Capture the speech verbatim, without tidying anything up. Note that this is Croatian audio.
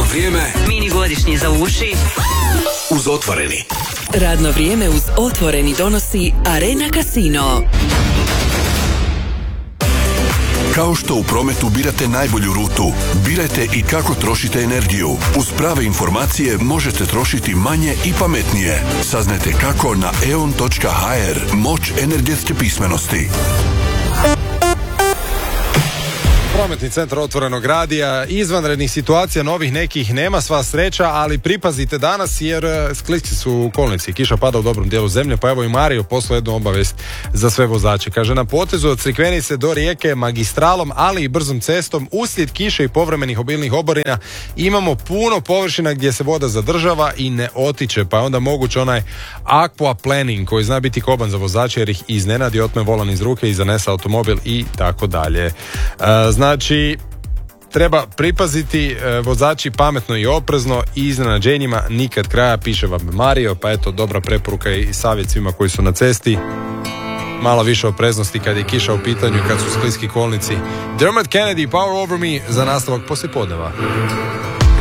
vrijeme. Mini godišnji za uši. Uz Otvoreni. Radno vrijeme uz Otvoreni donosi Arena Casino. Kao što u prometu birate najbolju rutu, birajte i kako trošite energiju. Uz prave informacije možete trošiti manje i pametnije. Saznajte kako na eon točka ha er. Moć energetske pismenosti. Prometni centar Otvorenog radija, izvanrednih situacija, novih nekih nema, sva sreća, ali pripazite danas jer sklici su u kolnici, kiša pada u dobrom dijelu zemlje, pa evo i Mario poslao jednu obavijest za sve vozače. Kaže, na potezu od Crikvenice do Rijeke magistralom, ali i brzom cestom, uslijed kiše i povremenih obilnih oborina imamo puno površina gdje se voda zadržava i ne otiče, pa je onda moguće onaj aquaplaning koji zna biti koban za vozače jer ih iznenadi, otme volan iz ruke i zanese automobil i tako dalje. Znači, treba pripaziti, e, vozači pametno i oprezno i iznenađenjima nikad kraja, piše vam Mario, pa eto, dobra preporuka i savjet svima koji su na cesti. Malo više opreznosti kad je kiša u pitanju, kad su skliski kolnici. Dermot Kennedy, Power Over Me, za nastavak poslijepodneva.